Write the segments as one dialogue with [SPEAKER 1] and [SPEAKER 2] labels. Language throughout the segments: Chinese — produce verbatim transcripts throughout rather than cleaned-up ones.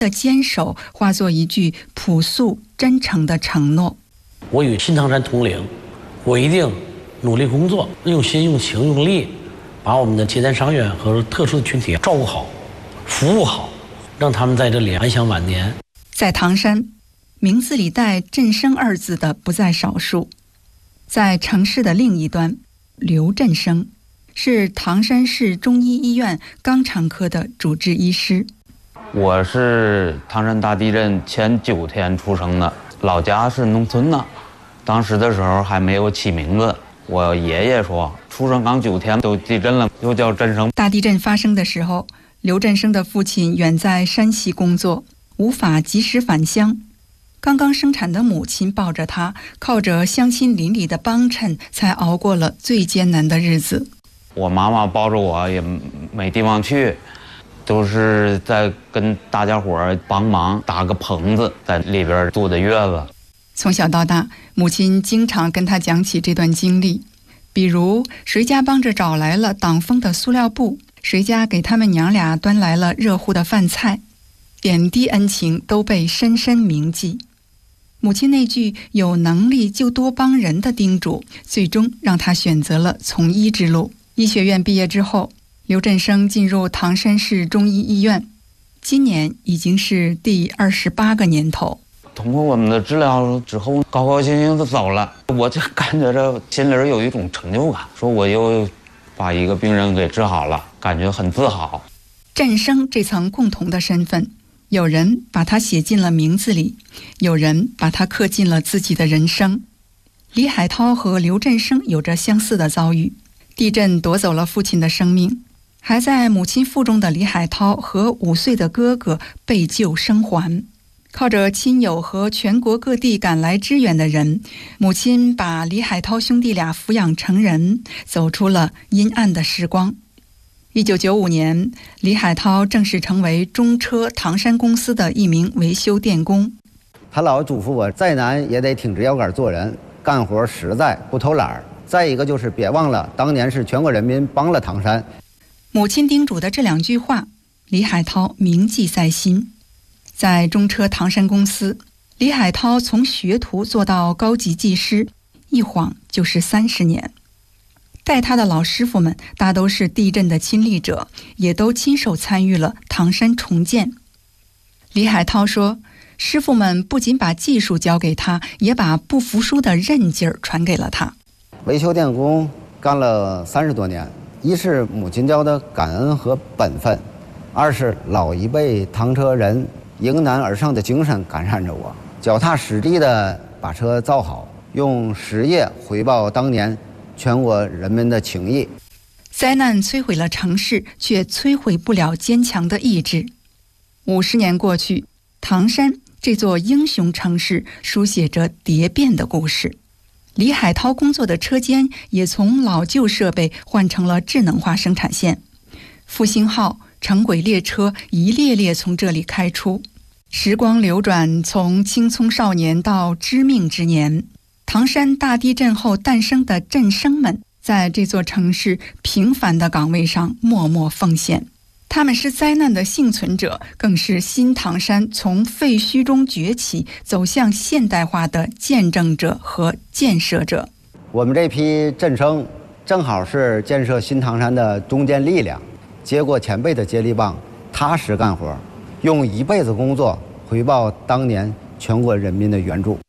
[SPEAKER 1] 的坚守化作一句朴素真诚的承诺。
[SPEAKER 2] 我与新唐山同龄，我一定努力工作，用心用情用力，把我们的节丹伤员和特殊的群体照顾好，服务好，让他们在这里安享晚年。
[SPEAKER 1] 在唐山，名字里带振生二字的不在少数。在城市的另一端，刘振生是唐山市中医医院肛肠科的主治医师。
[SPEAKER 3] 我是唐山大地震前九天出生的，老家是农村的，当时的时候还没有起名字。我爷爷说，出生刚九天都地震了，又叫振生。
[SPEAKER 1] 大地震发生的时候，刘振生的父亲远在山西工作，无法及时返乡。刚刚生产的母亲抱着他，靠着乡亲邻里的帮衬，才熬过了最艰难的日子。
[SPEAKER 3] 我妈妈抱着我也没地方去，都是在跟大家伙帮忙搭个棚子，在里边坐的月子。
[SPEAKER 1] 从小到大，母亲经常跟他讲起这段经历，比如谁家帮着找来了挡风的塑料布，谁家给他们娘俩端来了热乎的饭菜，点滴恩情都被深深铭记。母亲那句有能力就多帮人的叮嘱，最终让他选择了从医之路。医学院毕业之后，刘振生进入唐山市中医医院，今年已经是第二十八个年头。
[SPEAKER 3] 通过我们的治疗之后，高高兴兴的走了，我就感觉着心里有一种成就感，说我又把一个病人给治好了，感觉很自豪。
[SPEAKER 1] 振生这层共同的身份，有人把它写进了名字里，有人把它刻进了自己的人生。李海涛和刘振生有着相似的遭遇，地震夺走了父亲的生命，还在母亲腹中的李海涛和五岁的哥哥被救生还。靠着亲友和全国各地赶来支援的人，母亲把李海涛兄弟俩抚养成人，走出了阴暗的时光。一九九五年，李海涛正式成为中车唐山公司的一名维修电工。
[SPEAKER 4] 他老嘱咐我，再难也得挺直腰杆做人，干活实在，不偷懒。再一个就是别忘了，当年是全国人民帮了唐山。
[SPEAKER 1] 母亲叮嘱的这两句话，李海涛铭记在心。在中车唐山公司，李海涛从学徒做到高级技师，一晃就是三十年。带他的老师傅们大都是地震的亲历者，也都亲手参与了唐山重建。李海涛说，师傅们不仅把技术交给他，也把不服输的韧劲儿传给了他。
[SPEAKER 4] 维修电工干了三十多年，一是母亲教的感恩和本分，二是老一辈唐车人迎难而上的精神感染着我，脚踏实地的把车造好，用实业回报当年全国人民的情谊。
[SPEAKER 1] 灾难摧毁了城市，却摧毁不了坚强的意志。五十年过去，唐山这座英雄城市书写着蝶变的故事。李海涛工作的车间也从老旧设备换成了智能化生产线，复兴号、城轨列车一列列从这里开出。时光流转，从青葱少年到知命之年，唐山大地震后诞生的振生们，在这座城市平凡的岗位上默默奉献。他们是灾难的幸存者，更是新唐山从废墟中崛起走向现代化的见证者和建设者。
[SPEAKER 4] 我们这批振生正好是建设新唐山的中坚力量，接过前辈的接力棒，踏实干活，用一辈子工作回报当年全国人民的援助。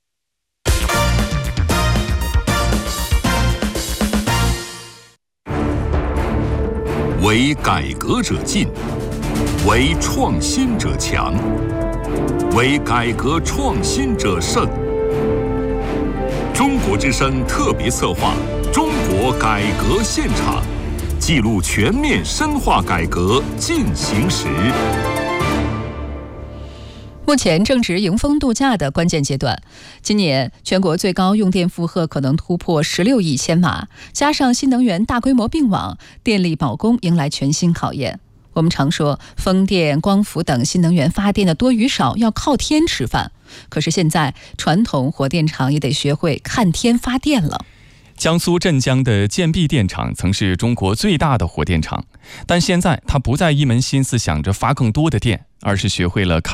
[SPEAKER 5] 为改革者进，为创新者强，为改革创新者胜。中国之声特别策划《中国改革现场》，记录全面深化改革进行时。
[SPEAKER 6] 目前正值迎风度假的关键阶段，今年全国最高用电负荷可能突破十六亿千瓦，加上新能源大规模并网，电力保供迎来全新考验。我们常说风电、光伏等新能源发电的多与少要靠天吃饭，可是现在传统火电厂也得学会看天发电了。
[SPEAKER 7] 江苏镇江的建壁电厂曾是中国最大的火电厂，但现在他不再一门心思想着发更多的电，而是学会了看